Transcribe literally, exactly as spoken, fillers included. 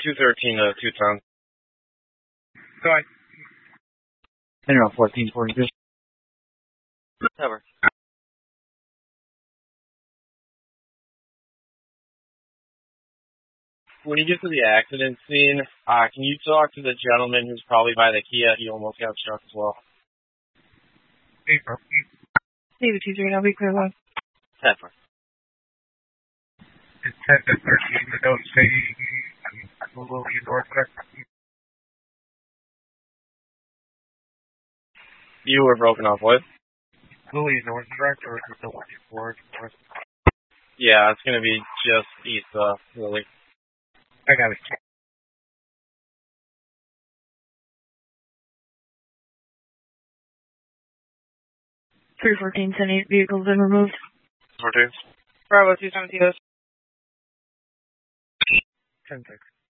two thirteen to two ten. Go ahead. And around fourteen forty-two. Ever. When you get to the accident scene, uh, can you talk to the gentleman who's probably by the Kia? He almost got struck as well. April. David two three, I'll be clear one. Pepper. It's ten to thirteen, but don't say Google Northwest. You were broken off, what? Louis North Direct, or is it the one forward? Yeah, it's going to be just east of Lily. I got it. three fourteen, ten eight vehicles been removed. fourteen. Bravo two seventeen. ten six.